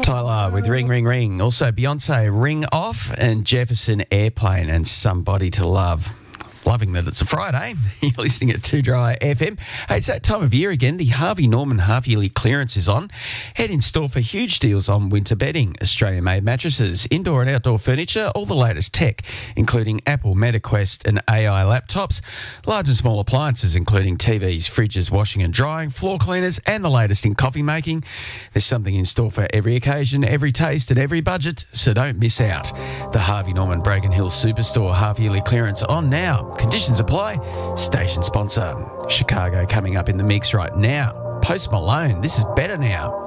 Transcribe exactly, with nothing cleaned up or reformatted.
Tyler with Ring, Ring, Ring. Also, Beyonce, Ring Off, and Jefferson Airplane and Somebody to Love. Loving that it's a Friday. You're listening at Too Dry F M. Hey, it's that time of year again. The Harvey Norman half-yearly clearance is on. Head in store for huge deals on winter bedding, Australian-made mattresses, indoor and outdoor furniture, all the latest tech, including Apple, MetaQuest and A I laptops, large and small appliances, including T Vs, fridges, washing and drying, floor cleaners, and the latest in coffee making. There's something in store for every occasion, every taste and every budget, so don't miss out. The Harvey Norman Bragan Hill Superstore half-yearly clearance on now. Conditions apply. Station sponsor. Chicago coming up in the mix right now. Post Malone, this is Better Now.